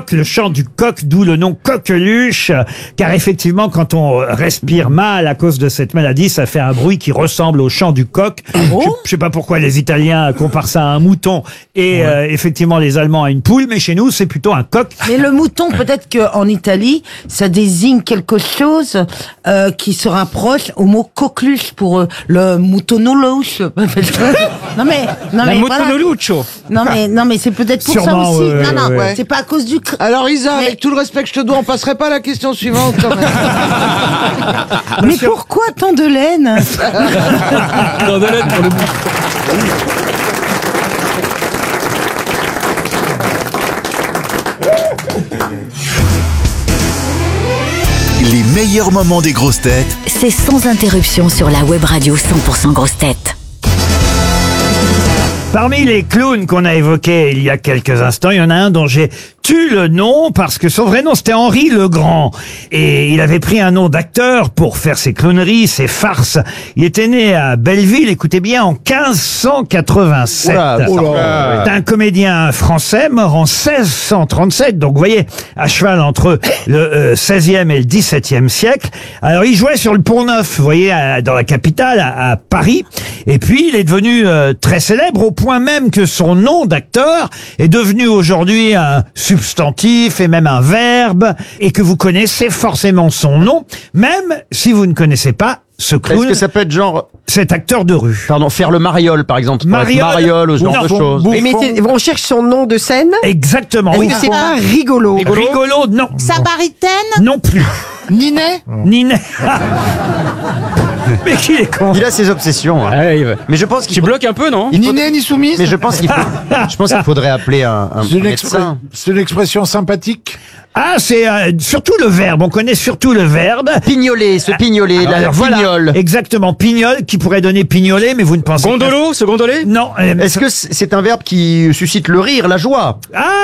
coq, le chant du coq, d'où le nom coqueluche, car effectivement, quand on respire mal à cause de cette maladie, ça fait un bruit qui ressemble au chant du coq. Je sais pas pourquoi les Italiens comparent ça à un mouton et effectivement les Allemands à une poule, mais chez nous, c'est plutôt un coq. Mais le mouton, peut-être qu'en Italie, ça désigne quelque chose qui se rapproche au mot coqueluche pour le moutonolouche. Non mais Moutonolouccio. voilà. Non mais c'est peut-être pour Sûrement, ça aussi. non, c'est pas à cause du. Alors Isa, Mais- avec tout le respect que je te dois, on passerait pas à la question suivante quand même. Mais pourquoi tant de laine? Dans de l'aide pour le bout. Les meilleurs moments des grosses têtes C'est sans interruption sur la web radio 100% grosses têtes. Parmi les clowns qu'on a évoqués il y a quelques instants, il y en a un dont j'ai tu le nom parce que son vrai nom c'était Henri Legrand et il avait pris un nom d'acteur pour faire ses clowneries, ses farces. Il était né à Belleville, écoutez bien, en 1587. C'est un comédien français mort en 1637, donc vous voyez, à cheval entre le 16e et le 17e siècle. Alors il jouait sur le Pont-Neuf, vous voyez, dans la capitale, à Paris, et puis il est devenu très célèbre au point même que son nom d'acteur est devenu aujourd'hui un substantif et même un verbe, et que vous connaissez forcément son nom, même si vous ne connaissez pas ce clown, Est-ce que ça peut être genre, cet acteur de rue. pardon, faire le mariole par exemple, mariole ou ce genre de choses. Mais on cherche son nom de scène. Exactement. Est-ce Oui. que c'est pas rigolo? Rigolo, non. Sabaritaine? Non plus. Ninet? Ninet. Mais qui est con. Il a ses obsessions. Hein. Mais je pense qu'il Tu bloques un peu, non? Ninet ni soumise? Mais je pense qu'il faudrait appeler un médecin. C'est une expression sympathique. Ah, c'est surtout le verbe. On connaît surtout le verbe. Pignoler, se pignoler, la Alors, voilà. pignole. Exactement, pignole, qui pourrait donner pignoler, mais vous ne pensez Gondolo, se gondoler? pas. Non. Est-ce que c'est un verbe qui suscite le rire, la joie?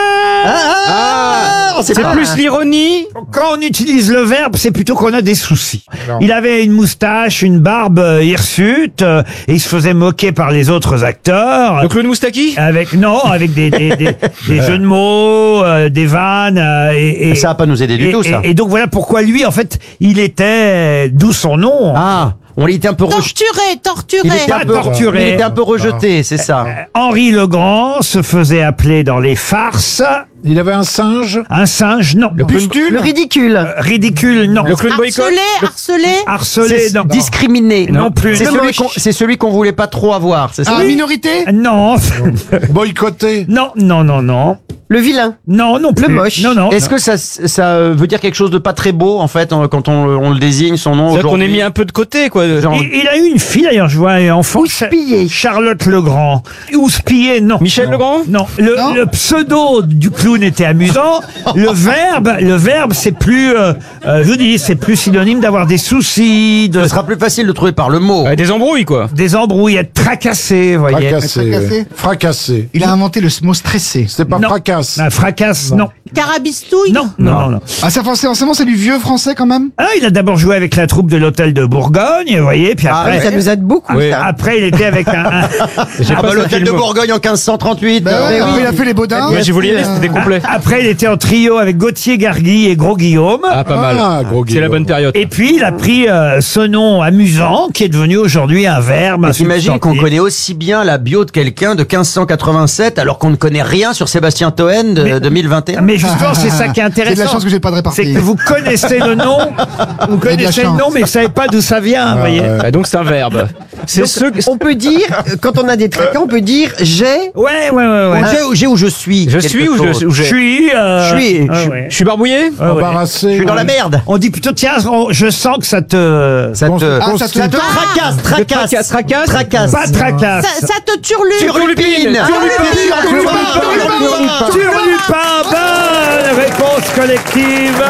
C'est plus l'ironie. Quand on utilise le verbe, c'est plutôt qu'on a des soucis. Non. Il avait une moustache, une barbe hirsute, et il se faisait moquer par les autres acteurs. Le clown Moustaki? Avec des jeux de mots, des vannes, et Ça va pas nous aider du tout, ça. Et donc voilà pourquoi lui, en fait, il était, d'où son nom. Ah, on était un peu rejeté. Torturé. Il était Pas torturé. Il était un peu rejeté, c'est ça. Henri Legrand se faisait appeler dans les farces Il avait un singe. un singe, non. Le Ridicule. Ridicule, non. Le clown boycott? Harcelé, non. Discriminé. Non plus. C'est celui qu'on voulait pas trop avoir, c'est ça? Minorité? Non. Boycotté. Non. Le vilain. Non, non plus. Le moche. Non. Est-ce que ça veut dire quelque chose de pas très beau, en fait, quand on le désigne, son nom C'est-à-dire qu'on est aujourd'hui? mis un peu de côté, quoi. Genre, Il a eu une fille d'ailleurs, je vois, un enfant. Houspillé. Charlotte Legrand. Houspillé, non. Michel Legrand? Non. Le pseudo du clown était amusant. Le verbe, c'est plus, je vous dis, c'est plus synonyme d'avoir des soucis, Ce sera plus facile de trouver par le mot. des embrouilles, quoi. des embrouilles, être tracassé, vous voyez. Fracassé. Fracassé. Il a inventé le mot stressé. C'est pas Non. fracasse. Un fracasse, non. Carabistouille. Non. Ah, ça forcément, c'est du vieux français quand même? Ah, il a d'abord joué avec la troupe de l'hôtel de Bourgogne, vous voyez, puis après, Ça nous aide beaucoup, Oui. ça. après il était avec un J'ai pas ce L'hôtel de film. Bourgogne en 1538. Après, il a fait les Baudins. Ouais, j'ai voulu y aller, c'était complet. après il était en trio avec Gauthier Gargui et Gros Guillaume. Ah, pas mal. Gros C'est la Guillaume. bonne période. Et puis il a pris ce nom amusant qui est devenu aujourd'hui un verbe. un T'imagines qu'on substantif. connaît aussi bien la bio de quelqu'un de 1587 alors qu'on ne connaît rien sur Sébastien Toen de 2021? Mais justement, c'est ça qui est C'est de la intéressant. chance que j'ai pas de C'est répartie. que vous connaissez le nom, mais vous savez pas d'où ça vient, vous voyez. Ah, donc c'est un verbe. C'est On peut dire, quand on a des tracas, on peut dire j'ai. Ouais. J'ai ou je suis? Je quelque suis ou chose. je Je suis. Je suis barbouillé? Embarrassé. Je suis dans la merde. On dit plutôt tiens, je sens que ça te. Ça te ça te tracasse. Tracasse. Pas tracasse. Ça te turlupine. Turlupine. Turlupin, bonne réponse collective.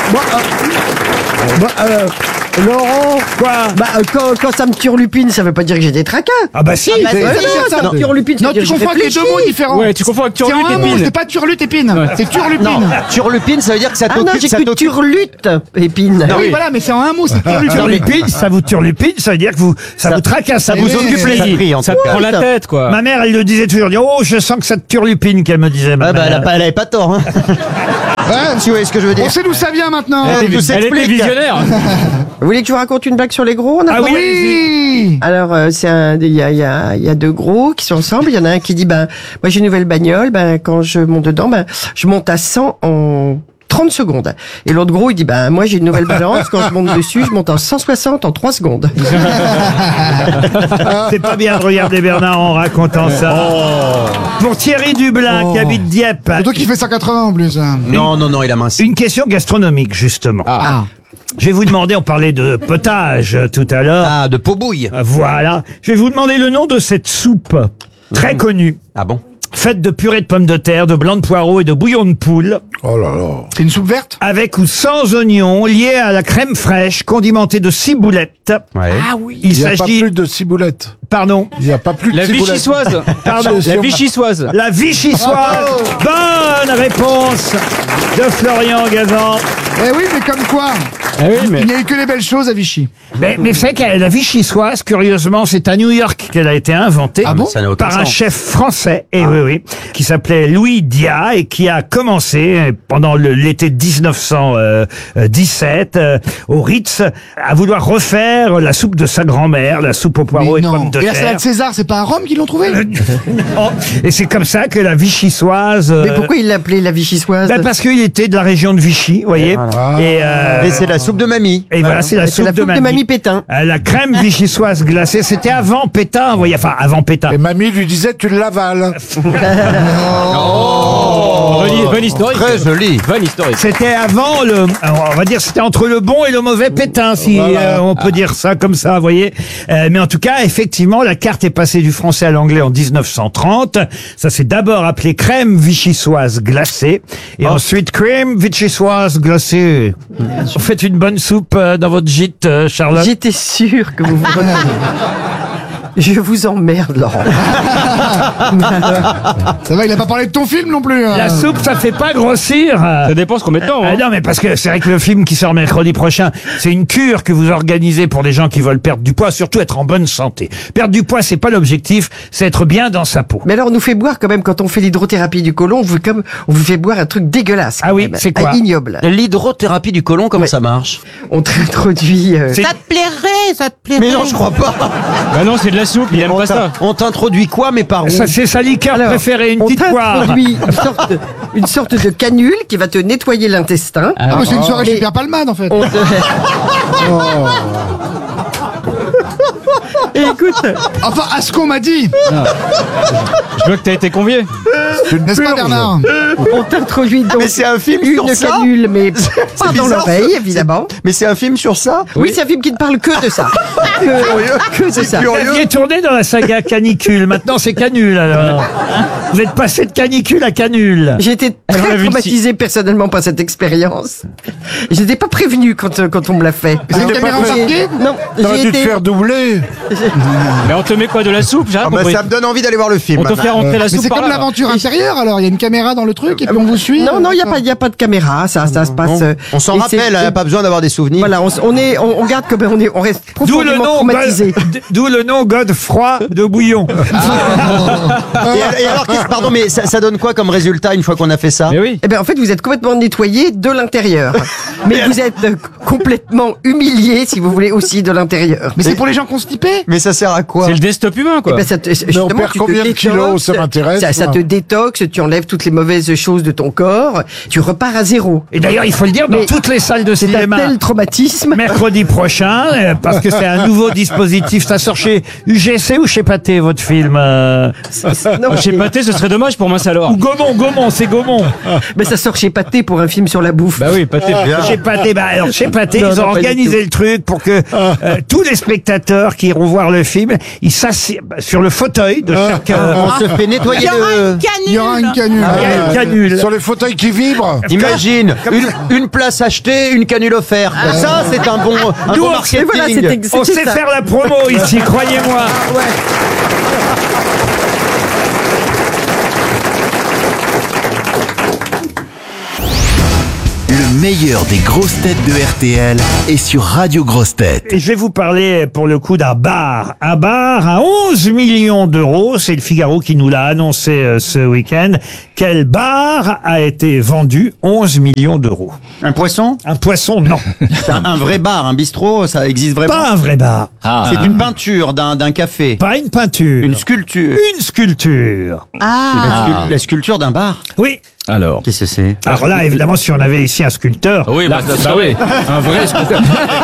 Laurent, Quoi? quand ça me turlupine, ça veut pas dire que j'ai des tracas. Ah bah si. Ça me turlupine, ça Non, veut dire tu que j'ai confonds avec les deux réfléchi. mots différents. Ouais, tu confonds avec C'est turlute un et mot, pine. c'est pas turlute épine. C'est turlupine. Non, turlupine, ça veut dire que ça Ah non, t'occupe. j'ai Ça cru t'occupe. turlute, épine. Ah oui, voilà, mais c'est en un mot, c'est turlupine. Turlupine, ça vous turlupine, ça veut dire que ça vous tracasse, ça vous Eh, occupe les Ça idées. brille, en Ça tout te cas. prend la tête, quoi. Ma mère, elle le disait toujours. Oh, je sens que ça te turlupine, qu'elle me disait. ma Ah bah, mère. elle avait pas tort, hein. Ouais. Si vous voyez ce que je veux dire. On sait d'où ça vient maintenant. Tout Elle était s'explique. visionnaire. Vous voulez que je vous raconte une blague sur les gros? On a Ah pas- oui, Oui. Alors, il y a deux gros qui sont ensemble. Il y en a un qui dit, moi j'ai une nouvelle bagnole, quand je monte dedans, je monte à 100 en 30 secondes. Et l'autre gros, il dit, moi j'ai une nouvelle balance, quand je monte dessus, je monte en 160 en 3 secondes. C'est pas bien de regarder Bernard en racontant ça. Pour Thierry Dublin, qui habite Dieppe, Surtout qu'il fait 180 en plus. Non, il a mince. une question gastronomique, justement. Je vais vous demander, on parlait de potage tout à l'heure. Ah, de pot-bouille. Voilà. Je vais vous demander le nom de cette soupe très connue, Ah bon? faite de purée de pommes de terre, de blanc de poireaux et de bouillon de poule, Oh là là. C'est une soupe verte? avec ou sans oignons, liée à la crème fraîche, condimentée de ciboulettes. Ouais. Il Il n'y a pas s'agit... plus de ciboulettes. Pardon. Il n'y a pas plus de La ciboulettes. vichysoise. Pardon. La vichysoise. La vichysoise. Bonne réponse de Florian Gazan. Eh oui, mais comme quoi? Ah oui, mais. Il n'y a eu que les belles choses à Vichy. Mais vous savez que la vichysoise, curieusement, c'est à New York qu'elle a été inventée. Ah bon? Ça n'a aucun Par un sens. chef français, et oui, qui s'appelait Louis Dia et qui a commencé pendant l'été 1917 au Ritz à vouloir refaire la soupe de sa grand-mère, la soupe aux poireaux Mais et non. pommes de Et la terre. salade César, c'est pas à Rome qu'ils l'ont trouvé? Oh, et c'est comme ça que la vichysoise... Mais pourquoi il l'appelait la vichysoise? Parce qu'il était de la région de Vichy, vous voyez. Et, Et c'est la soupe de mamie. et voilà, c'est la C'est la soupe de soupe de mamie Pétain. La crème vichysoise glacée, c'était avant Pétain, vous voyez, enfin avant Pétain. Et mamie lui disait, tu l'avales. Bonne historique. Très joli. Bonne historique. C'était avant on va dire, c'était entre le bon et le mauvais Pétain, si on peut dire ça comme ça, vous voyez. Mais en tout cas, effectivement, la carte est passée du français à l'anglais en 1930. Ça s'est d'abord appelé crème vichysoise glacée, et ensuite crème vichysoise glacée. Vous faites une bonne soupe dans votre gîte, Charlotte? J'étais sûre que vous vous... Je vous emmerde, Laurent. Ça va, il a pas parlé de ton film non plus. La soupe, ça fait pas grossir. Ça dépend ce qu'on met dedans. Ah Hein. non, mais parce que c'est vrai que le film qui sort mercredi prochain, c'est une cure que vous organisez pour les gens qui veulent perdre du poids, surtout être en bonne santé. Perdre du poids, c'est pas l'objectif, c'est être bien dans sa peau. Mais alors, on nous fait boire quand même, quand on fait l'hydrothérapie du côlon, on vous fait boire un truc dégueulasse. Ah quand oui, même. c'est quoi? Ignoble. L'hydrothérapie du côlon, comment Ouais. ça marche? On t'introduit... C'est- Ça te plairait, ça te plairait. Mais non, je crois pas. Bah non, c'est de la soupe, il aime pas ça. On t'introduit quoi, mais par où? Ça, c'est sa liqueur Alors, préférée, une on petite poire. t'introduit une sorte de canule qui va te nettoyer l'intestin. Ah, mais c'est une soirée Et- super palmade en fait. On te- Et écoute, Enfin, à ce qu'on m'a dit. Je vois que t'as été convié. N'est-ce pas, Bernard? on t'introduit donc Mais c'est un film une sur ça? canule, mais pas dans bizarre, l'oreille, ça. évidemment. Mais c'est un film sur ça? Oui, c'est un film qui ne parle que de ça. Que de ça. Vous aviez tourné dans la saga Canicule, maintenant c'est Canule alors. Vous êtes passé de canicule à canule. J'ai été Alors, on a très vu le traumatisée personnellement par cette expérience. J'étais pas prévenue quand on me l'a fait. C'est une caméra embarquée? Non, T'aurais j'ai dû te été... faire doubler. Mais on te met quoi, de la soupe? J'ai rien Ah bah, compris. ça me donne envie d'aller voir le film. On te fait rentrer la Mais soupe c'est par comme là. l'aventure intérieure alors. Il y a une caméra dans le truc et puis on vous suit. Non, non, il y a pas de caméra. Ça se passe. On s'en et rappelle, c'est- il n'y a pas besoin d'avoir des souvenirs. Voilà, on garde comme on reste D'où le profondément nom, traumatisé. d'où le nom Godefroy de Bouillon. Et alors, pardon, mais ça donne quoi comme résultat une fois qu'on a fait ça? Mais oui. Eh bien, en fait, vous êtes complètement nettoyé de l'intérieur. Mais vous êtes complètement humilié, si vous voulez, aussi de l'intérieur. Mais c'est pour les gens constipés. Mais ça sert à quoi? C'est le desktop humain, Eh quoi. ben, ça te, justement, perd tu te combien de détoxes, kilos, ça m'intéresse, Ça moi. te détoxe, tu enlèves toutes les mauvaises choses de ton corps, tu repars à zéro. Et d'ailleurs, il faut le dire, dans Mais toutes les salles de C'est un cinéma. tel traumatisme. Mercredi prochain, parce que c'est un nouveau dispositif. Ça sort chez UGC ou chez Pathé, votre film Non, Chez mais- Pâté, ce serait dommage pour Mince alors. Ou Gaumont, c'est Gaumont. mais ça sort chez Pathé pour un film sur la bouffe. Bah oui, Pâté. Chez Pathé, alors chez Pathé, Non, ils ont non, pas du organisé le truc pour que tous les spectateurs qui iront voir le film, ils s'assiedent sur le fauteuil de chaque On te fait nettoyer le... Il y aura une canule. canule. Sur les fauteuils qui vibrent. Imagine, une place achetée, une canule offerte. Ça, c'est un bon Nous, on- marketing. Et voilà, On c'était sait ça. faire la promo ici, croyez-moi. Le meilleur des grosses têtes de RTL est sur Radio Grosses Têtes. Et je vais vous parler pour le coup d'un bar. Un bar à 11 millions d'euros. C'est le Figaro qui nous l'a annoncé ce week-end. Quel bar a été vendu 11 millions d'euros? Un poisson? Un poisson, non. C'est un vrai bar, un bistrot, ça existe vraiment? Pas un vrai bar. C'est une peinture d'un café. Pas une peinture. Une sculpture. Une sculpture. La sculpture d'un bar? Oui. Alors. Qu'est-ce que c'est? Alors là, évidemment, si on avait ici un sculpteur. Oui, bah oui. Un vrai sculpteur.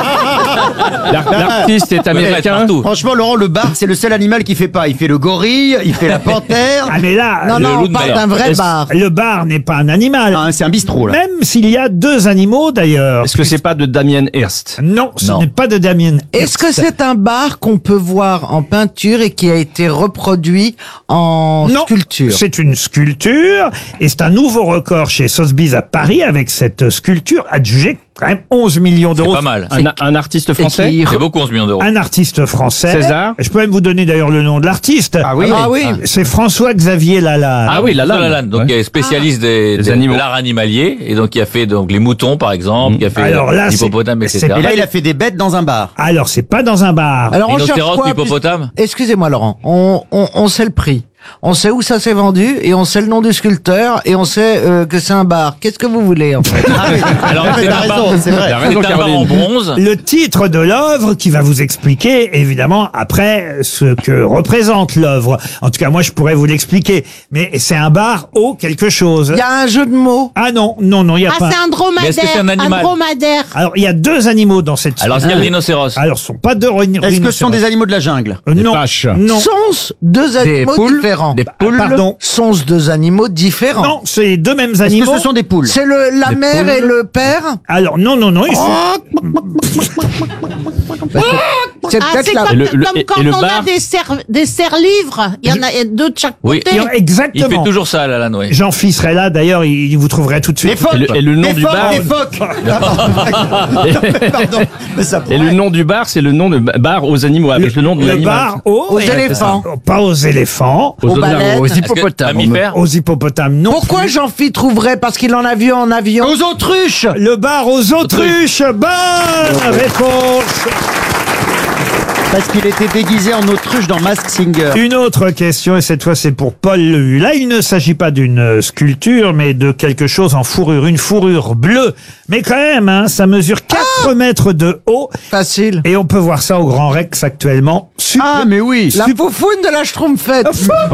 L'artiste est américain. Franchement, Laurent, le bar, c'est le seul animal qui fait pas. Il fait le gorille, il fait la panthère. Ah mais là, Non, non, on parle d'un vrai bar. le bar n'est pas un animal. Ah, c'est un bistrot, là. Même s'il y a deux animaux d'ailleurs. Est-ce que c'est pas de Damien Hirst? Non, ce Non. n'est pas de Damien. Est-ce que c'est un bar qu'on peut voir en peinture et qui a été reproduit en Non, sculpture? c'est une sculpture et c'est un nouveau record chez Sotheby's à Paris avec cette sculpture adjugée quand même 11 millions d'euros. Pas mal. Un artiste français? C'est beaucoup 11 millions d'euros. Un artiste français. César. Je peux même vous donner d'ailleurs le nom de l'artiste. Ah oui? Ah oui. C'est François-Xavier Lalanne. Ah oui, Lalanne. Lalanne. Donc, il est spécialiste Des animaux. de l'art animalier, et donc, il a fait donc les moutons, par exemple, qui a fait Alors là, l'hippopotame, c'est- etc. c'est- Et là, il a fait des bêtes dans un bar. Alors c'est pas dans un bar. Alors on cherche Rhinocéros, quoi hippopotame? Excusez-moi Laurent, on sait le prix. On sait où ça s'est vendu et on sait le nom du sculpteur et on sait que c'est un bar. Qu'est-ce que vous voulez en fait? Alors, c'est t'as un bar, raison, c'est vrai. T'as c'est raison, un bar Caroline. en bronze. Le titre de l'œuvre qui va vous expliquer évidemment après ce que représente l'œuvre. En tout cas, moi je pourrais vous l'expliquer. Mais c'est un bar au quelque chose. Il y a un jeu de mots. Ah non, il n'y a Ah, pas. c'est un dromadaire. Mais est-ce que c'est un animal dromadaire. Alors il y a deux animaux dans cette. Alors, est-ce qu'il y a le rhinocéros? Alors ce sont pas deux Est-ce que ce sont des animaux de la jungle? non, vaches. non, Sont-ce deux animaux poules, différents? des poules. pardon. Sont-ce deux animaux différents? Non, c'est les deux mêmes Est-ce animaux. que ce sont des poules? C'est la mère et le père? Alors non, ils sont. C'est Ah, peut-être c'est la... comme, le- comme et quand le on bar a des serre-livres. Il y en a deux de chaque Oui. côté. Il Exactement. fait toujours ça, Lalanne, oui. Jean-Phis serait là d'ailleurs, il vous trouverait tout de Les suite. phoques! Et le nom Les du phoques, bar. les phoques! Pardon. Mais ça Et le nom du bar, c'est le nom de bar aux animaux, avec le nom de Le l'animal. bar aux éléphants. Pas aux éléphants. Aux baleines. aux Est-ce que- hippopotames. mammifères? Aux hippopotames, non. Pourquoi plus. Jean-Phi trouverait? Parce qu'il en a vu en avion. Aux autruches! Le bar aux autruches. Bonne réponse. Parce qu'il était déguisé en autruche dans Mask Singer. Une autre question, et cette fois c'est pour Paul Lehu. Là, il ne s'agit pas d'une sculpture, mais de quelque chose en fourrure. Une fourrure bleue. Mais quand même, hein, ça mesure 4 mètres de haut. Facile. Et on peut voir ça au Grand Rex actuellement. Super. Ah, mais oui! La foufoune de la Schtroumpfette.